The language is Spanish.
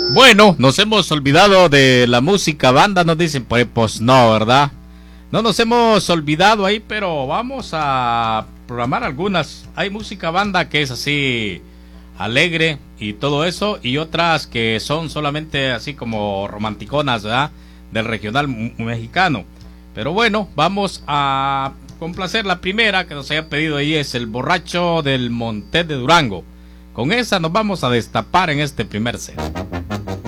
Bueno, nos hemos olvidado de la música banda, nos dicen, pues no, ¿verdad? No nos hemos olvidado ahí, pero vamos a programar algunas. Hay música banda que es así alegre y todo eso, y otras que son solamente así como romanticonas, ¿verdad? Del regional mexicano. Pero bueno, vamos a complacer la primera que nos haya pedido ahí, es El Borracho del Monte de Durango. Con esa nos vamos a destapar en este primer set.